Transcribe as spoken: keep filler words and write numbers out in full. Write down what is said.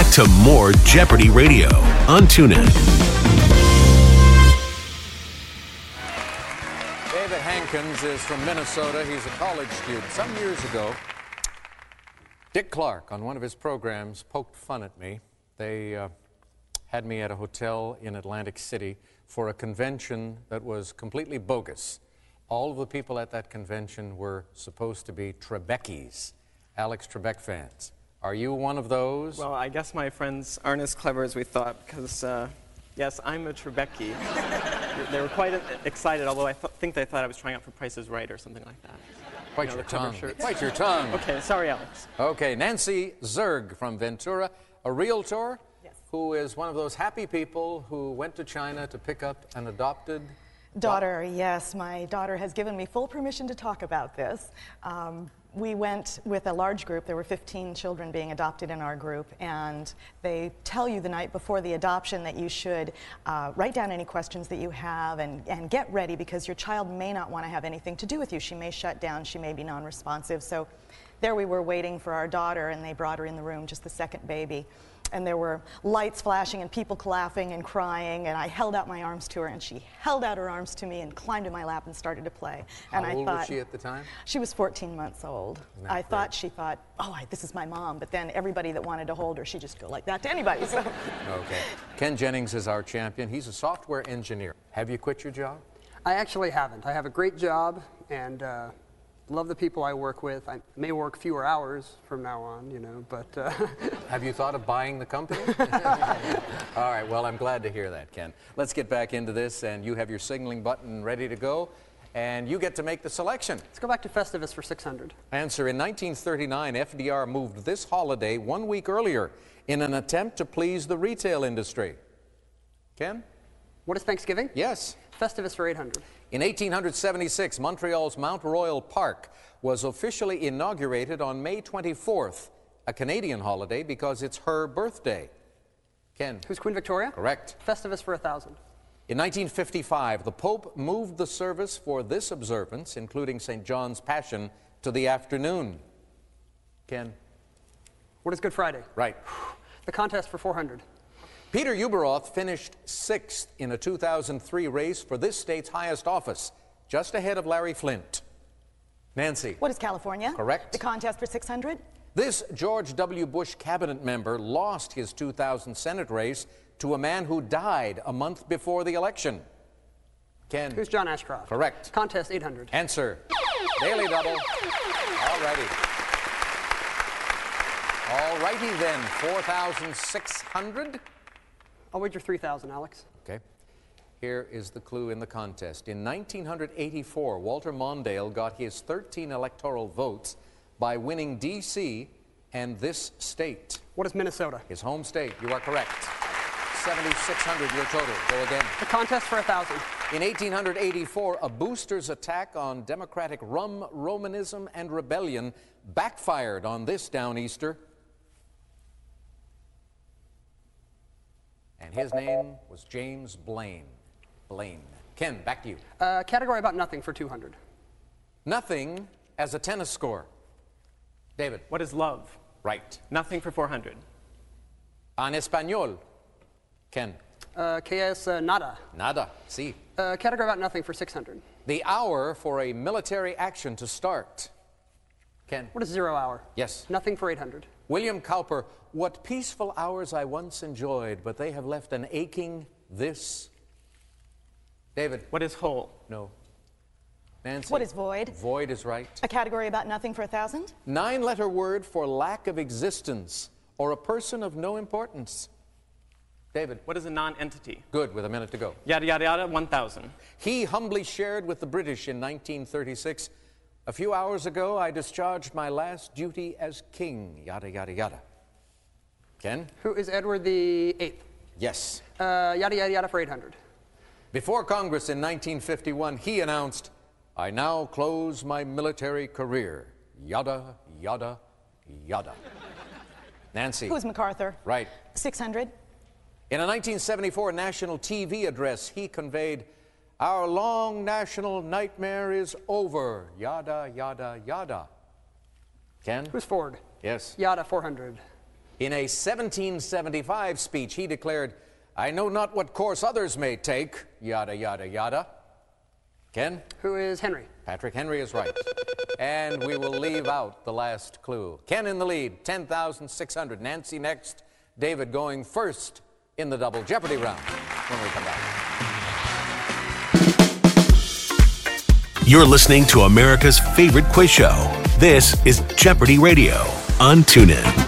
back to more Jeopardy Radio on TuneIn. David Hankins is from Minnesota. He's a college student. Some years ago, Dick Clark, on one of his programs, poked fun at me. They uh, had me at a hotel in Atlantic City for a convention that was completely bogus. All of the people at that convention were supposed to be Trebekis, Alex Trebek fans. Are you one of those? Well, I guess my friends aren't as clever as we thought, because, uh, yes, I'm a Trebeki. They were quite excited, although I th think they thought I was trying out for Price is Right or something like that. Bite you know, your the cover tongue. shirts. Bite your tongue. Okay, sorry, Alex. Okay, Nancy Zerg from Ventura, a realtor Yes. who is one of those happy people who went to China to pick up an adopted Daughter, yes. My daughter has given me full permission to talk about this. Um, we went with a large group. There were fifteen children being adopted in our group, and they tell you the night before the adoption that you should uh, write down any questions that you have and, and get ready, because your child may not want to have anything to do with you. She may shut down. She may be non-responsive. So there we were waiting for our daughter, and they brought her in the room, just the second baby. And there were lights flashing and people laughing and crying, and I held out my arms to her, and she held out her arms to me and climbed in my lap and started to play. How and I old thought, was she at the time? She was fourteen months old. Isn't that I great? thought she thought, oh, I, this is my mom, but then everybody that wanted to hold her, she'd just go like that to anybody. So. Okay. Ken Jennings is our champion. He's a software engineer. Have you quit your job? I actually haven't. I have a great job and uh, love the people I work with. I may work fewer hours from now on, you know, but... Uh, Have you thought of buying the company? All right, well, I'm glad to hear that, Ken. Let's get back into this, and you have your signaling button ready to go, and you get to make the selection. let's go back to Festivus for six hundred. Answer: in nineteen thirty-nine, F D R moved this holiday one week earlier in an attempt to please the retail industry. Ken? What is Thanksgiving? Yes. Festivus for eight hundred. In eighteen seventy-six, Montreal's Mount Royal Park was officially inaugurated on May twenty-fourth, a Canadian holiday because it's her birthday. Ken? Who's Queen Victoria? Correct. Festivus for one thousand. In nineteen fifty-five, the Pope moved the service for this observance, including Saint John's Passion, to the afternoon. Ken? What is Good Friday? Right. The contest for four hundred. Peter Uberoth finished sixth in a two thousand three race for this state's highest office, just ahead of Larry Flint. Nancy? What is California? Correct. The contest for six hundred? This George W. Bush cabinet member lost his two thousand Senate race to a man who died a month before the election. Ken? Who's John Ashcroft? Correct. Contest eight hundred. Answer: Daily Double. All righty. All righty then, four thousand six hundred. I'll wager three thousand, Alex. Okay. Here is the clue in the contest. In nineteen eighty-four, Walter Mondale got his thirteen electoral votes by winning D C and this state. What is Minnesota? His home state. You are correct. seventy-six hundred your total. Go again. The contest for one thousand. In eighteen eighty-four, a booster's attack on democratic rum, Romanism, and rebellion backfired on this Downeaster. And his name was James Blaine. Blaine. Ken, back to you. Uh, category about nothing for two hundred. Nothing as a tennis score. David. What is love? Right. Nothing for four hundred. En español. Ken. Uh, que es uh, nada. Nada. Si. Uh, category about nothing for six hundred. The hour for a military action to start. Ken. What is zero hour? Yes. Nothing for eight hundred. William Cowper. What peaceful hours I once enjoyed, but they have left an aching this. David. What is whole? No. Nancy. What is void? Void is right. A category about nothing for a thousand? Nine-letter word for lack of existence or a person of no importance. David. What is a non-entity? Good, with a minute to go. Yada, yada, yada, one thousand. He humbly shared with the British in nineteen thirty-six. A few hours ago, I discharged my last duty as king. Yada, yada, yada. Ken? Who is Edward the Eighth? Yes. Uh, yada, yada, yada for eight hundred. Before Congress in nineteen fifty-one, he announced, I now close my military career. Yada, yada, yada. Nancy. Who's MacArthur? Right. six hundred? In a nineteen seventy-four national T V address, he conveyed, our long national nightmare is over. Yada, yada, yada. Ken? Who's Ford? Yes. Yada four hundred. In a seventeen seventy-five speech, he declared, "I know not what course others may take," yada, yada, yada. Ken? Who is Henry? Patrick Henry is right. And we will leave out the last clue. Ken in the lead, ten thousand six hundred. Nancy next. David going first in the Double Jeopardy round when we come back. You're listening to America's favorite quiz show. This is Jeopardy Radio on TuneIn.